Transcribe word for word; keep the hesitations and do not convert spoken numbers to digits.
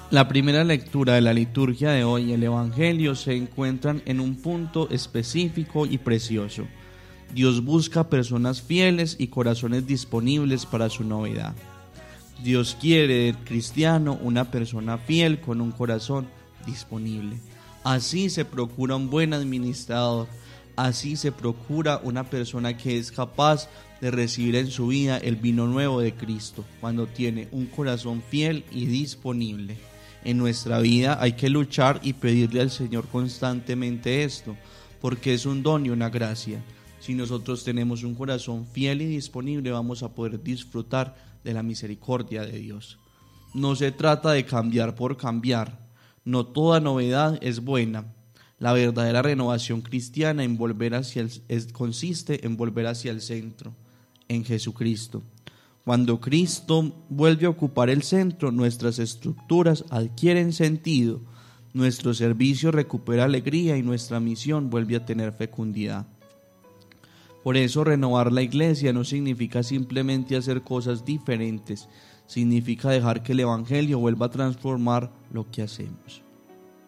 La primera lectura de la liturgia de hoy y el Evangelio se encuentran en un punto específico y precioso. Dios busca personas fieles y corazones disponibles para su novedad. Dios quiere del cristiano una persona fiel con un corazón disponible. Así se procura un buen administrador. Así se procura una persona que es capaz de recibir en su vida el vino nuevo de Cristo, cuando tiene un corazón fiel y disponible. En nuestra vida hay que luchar y pedirle al Señor constantemente esto, porque es un don y una gracia. Si nosotros tenemos un corazón fiel y disponible, vamos a poder disfrutar de la misericordia de Dios. No se trata de cambiar por cambiar. No toda novedad es buena. La verdadera renovación cristiana en volver hacia el, es, consiste en volver hacia el centro, en Jesucristo. Cuando Cristo vuelve a ocupar el centro, nuestras estructuras adquieren sentido, nuestro servicio recupera alegría y nuestra misión vuelve a tener fecundidad. Por eso renovar la iglesia no significa simplemente hacer cosas diferentes, significa dejar que el Evangelio vuelva a transformar lo que hacemos.